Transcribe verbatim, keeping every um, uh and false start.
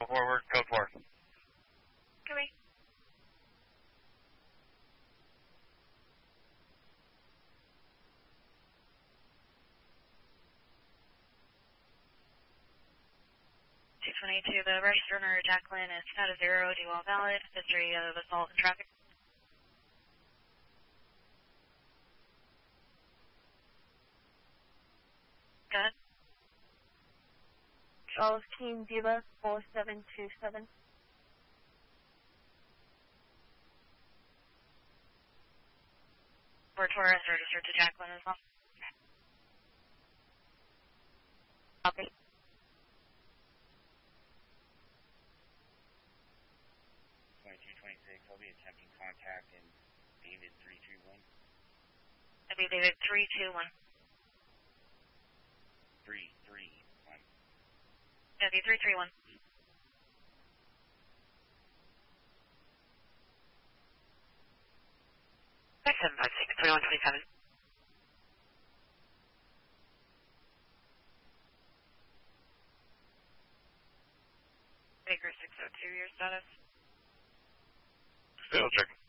Forward, code four. Copy. two twenty-two, the registered owner, Jacqueline, is status zero, D L valid, history of assault and traffic. Go ahead. Charles King Villa, four seven two seven. For Taurus, registered to Jacqueline as well. Copy. twenty-two twenty-six, I'll be attempting contact in David three two one. That'd be David three two one. three three one. That'd be three three one. Six seven five six twenty one twenty seven. Baker six oh two, your status. Still checking.